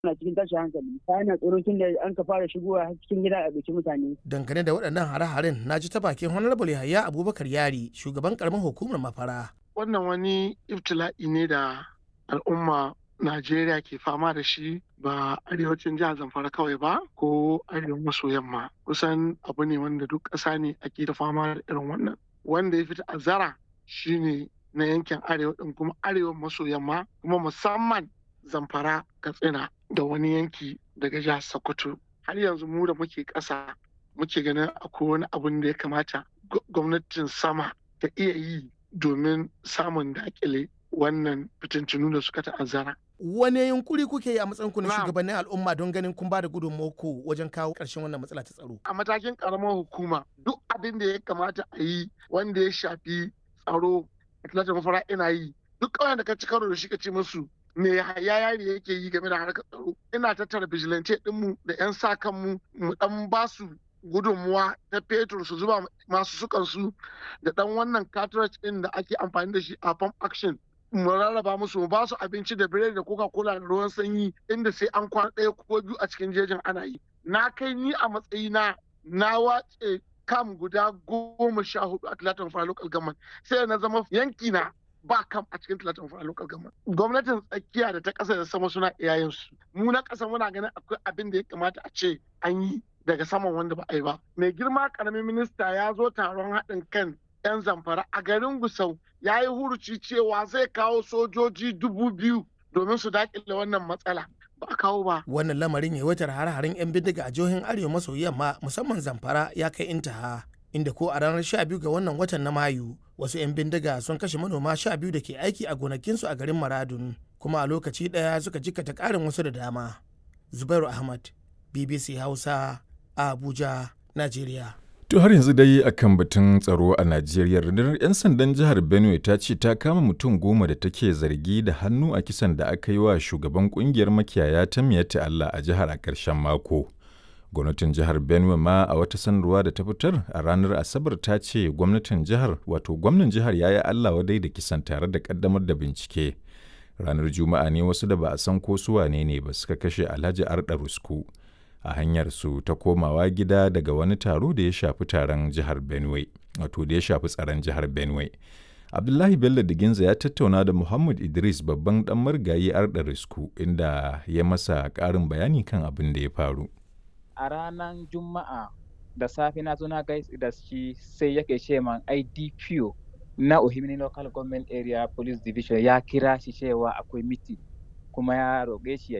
Ana cikin tashin hankali kayan tsaro tun da an ka fara shigowa cikin gida a ɗauki mutane. Dangane da waɗannan hare-haren na ji ta bakin Honorable Yahaya Abubakar Yari, shugaban karamar hukumar Mafara. Wannan wani ibtila'i ne da al'umma Najeriya ke fama da shi, ba arewacin jihar Zamfara kawai ba ko arewa maso yamma. Kusan abu ne wanda duk ƙasa ne ake da fama da irin wannan. Wanda ya fi ta'azzara shine na yankin arewa ɗin, kuma arewa maso yamma, kuma musamman Zamfara, Katsina da wani yanki daga jihar Sokoto. Har yanzu mu da muke ƙasa muke ganin akwai wani abun da ya kamata gwamnatin sama ta iya yi domin samun dakile wannan fitintunu da suka ta'azzara. Wane yunkuri kuke yi a matsayinku na shugabannin al'umma don ganin kun ba da gudunmawarku wajen kawo ƙarshen wannan matsala ta tsaro? A matakin ƙaramar hukuma duk abin da ya kamata a yi wanda ya shafi tsaro a talatin Mafara ina yi. Duk ƙauyen da ka ci karo da shi ka ce musu me yari yake yi game da harkar tsaro. Ina tattara vigilante ɗinmu da 'yan sa kanmu mu ɗan ba su gudunmuwa ta fetur su zuba masu sukansu da ɗan wannan cartridge ɗin da ake amfani da shi a pump action. Mu rarraba musu, mu ba su abinci da biredi da coca-cola da ruwan sanyi inda sai an kwana ɗaya ko biyu a cikin jejin ana yi. Na kai ni a matsayina na wace kam guda 14 a talatin Mafara local government, sai na zama yanki na ba kam a cikin talatin Mafara local government. Gwamnatin tsakiya da ta ƙasa da sama suna iyayensu. Mu na ƙasa muna ganin akwai abin da ya kamata a ce an yi daga saman wanda ba a yi ba. Mai girma ƙaramin minista ya zo taron haɗin kan 'yan Zamfara a garin Gusau, ya yi huruci cewa zai kawo sojoji 2000 domin su daƙile wannan matsala. Ba a kawo ba. Wannan lamarin yawaitar hare-haren 'yan bindiga a jihohin arewa maso yamma musamman Zamfara ya kai intaha, inda ko a ranar 12 ga wannan watan na Mayu wasu 'yan bindiga sun kashe manoma 12 da ke aiki a gonakinsu a garin Maradun, kuma a lokaci ɗaya suka jikkata ƙarin wasu da dama. Zubairu Ahmad, BBC Hausa, Abuja, Najeriya. To har yanzu dai akan batun tsaro a Najeriya, rundunar 'yan sandan jihar Benue ta ce ta kama mutum 10 da take zargi da hannu a kisan da aka yi wa shugaban kungiyar makiyaya ta Miyetti Allah a jihar a ƙarshen mako. Gwamnatin jihar Benue ma a wata sanarwa da ta fitar a ranar Asabar ta ce gwamnan jihar ya yi Allah wadai da kisan tare da ƙaddamar da bincike. Ranar Juma'a ne wasu da ba a san ko su wane ne ba suka kashe Alhaji Arda Rusku a hanyar su ta komawa gida daga wani taro da ya shafi taron jihar Benue, wato da ya shafi tsaron jihar Benue. Abdullahi Bello Diginza ya tattauna da Muhammad Idris babban dan marigayi Arda Rusku inda ya masa ƙarin bayani kan abin da ya faru. A ranar Juma'a da safe na zo na gaisa da shi sai yake ce man IDPO na Ohimini Local Government Area Police Division ya kira shi cewa akwai miti kuma ya roƙe shi ya